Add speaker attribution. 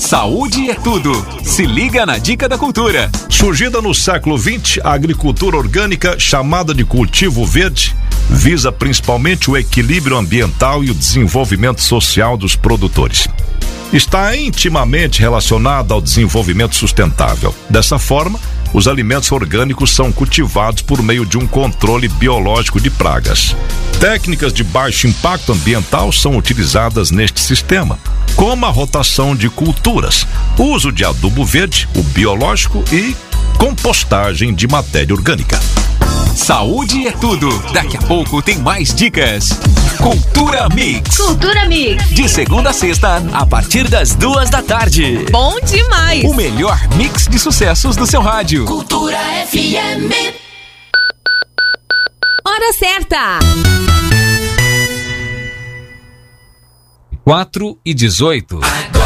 Speaker 1: Saúde é tudo. Se liga na Dica da Cultura.
Speaker 2: Surgida no século XX, a agricultura orgânica, chamada de cultivo verde, visa principalmente o equilíbrio ambiental e o desenvolvimento social dos produtores. Está intimamente relacionada ao desenvolvimento sustentável. Dessa forma, os alimentos orgânicos são cultivados por meio de um controle biológico de pragas. Técnicas de baixo impacto ambiental são utilizadas neste sistema, como a rotação de culturas, uso de adubo verde, o biológico e compostagem de matéria orgânica.
Speaker 1: Saúde é tudo. Daqui a pouco tem mais dicas. Cultura Mix.
Speaker 3: Cultura Mix.
Speaker 1: De segunda a sexta, a partir das 14h.
Speaker 3: Bom demais.
Speaker 1: O melhor mix de sucessos do seu rádio.
Speaker 3: Cultura FM. Hora certa.
Speaker 1: 4:18.